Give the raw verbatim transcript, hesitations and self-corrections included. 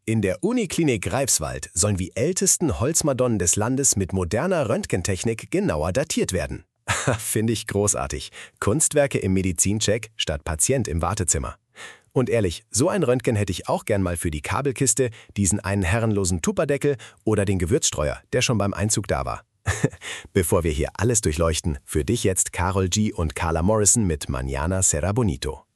In der Uniklinik Greifswald sollen die ältesten Holzmadonnen des Landes mit moderner Röntgentechnik genauer datiert werden. Finde ich großartig. Kunstwerke im Medizincheck statt Patient im Wartezimmer. Und ehrlich, so ein Röntgen hätte ich auch gern mal für die Kabelkiste, diesen einen herrenlosen Tupperdeckel oder den Gewürzstreuer, der schon beim Einzug da war. Bevor wir hier alles durchleuchten, für dich jetzt Karol G und Carla Morrison mit Mañana Será Bonito.